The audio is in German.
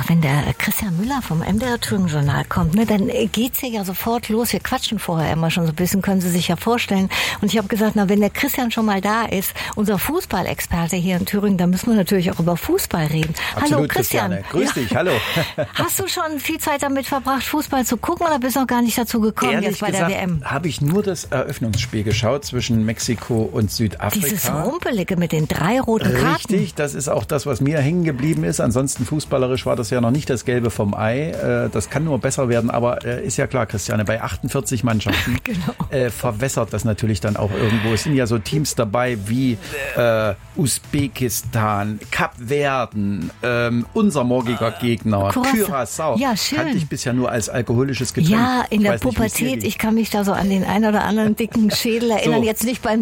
wenn der Christian Müller vom MDR Thüringen-Journal kommt, ne, dann geht's hier ja sofort los. Wir quatschen vorher immer schon so ein bisschen, können Sie sich ja vorstellen. Und ich habe gesagt, na, wenn der Christian schon mal da ist, unser Fußballexperte hier in Thüringen, dann müssen wir natürlich auch über Fußball reden. Absolut, hallo Christian. Christiane. Grüß dich, hallo. Hast du schon viel Zeit damit verbracht, Fußball zu gucken oder bist du noch gar nicht dazu gekommen Ehrlich jetzt bei gesagt, der WM? Habe ich nur das Eröffnungsspiel geschaut zwischen Mexiko und Südafrika. Dieses Rumpelige mit den 3 roten Karten. Richtig, das ist auch das, was mir hängen geblieben ist. Ansonsten fußballerisch war das ja noch nicht das Gelbe vom Ei. Das kann nur besser werden, aber ist ja klar, Christiane, bei 48 Mannschaften Genau. verwässert das natürlich dann auch irgendwo. Es sind ja so Teams dabei wie Usbekistan, Kapverden, unser morgiger Gegner, Curaçao. Ja, schön. Kannte ich bisher nur als alkoholisches Getränk. Ja, in der Pubertät. Ich kann mich da so an den einen oder anderen dicken Schädel erinnern. So. Jetzt nicht beim